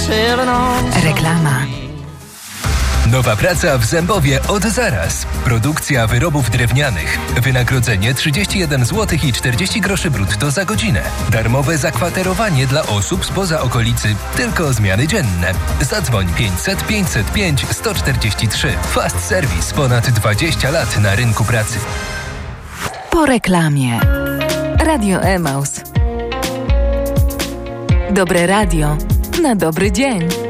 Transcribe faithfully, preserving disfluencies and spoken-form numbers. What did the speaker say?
Reklama. Nowa praca w Zębowie od zaraz. Produkcja wyrobów drewnianych. Wynagrodzenie trzydzieści jeden złotych i czterdzieści groszy brutto za godzinę. Darmowe zakwaterowanie dla osób spoza okolicy. Tylko zmiany dzienne. Zadzwoń pięćset pięćset pięć sto czterdzieści trzy. Fast Service. Ponad dwadzieścia lat na rynku pracy. Po reklamie. Radio Emaus. Dobre radio na dobry dzień.